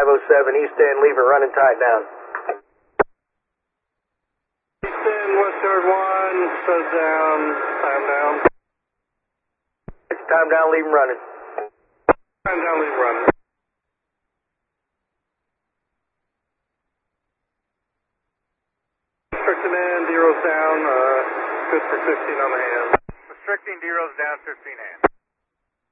507 East End, leave it running tight down. East End, West Yard 1, shut down, time down. Time down, leave them running. Time down, leave running. Restricting in, D-Rose down, good for 15 on the hand. Restricting D-Rose down, 15 hand.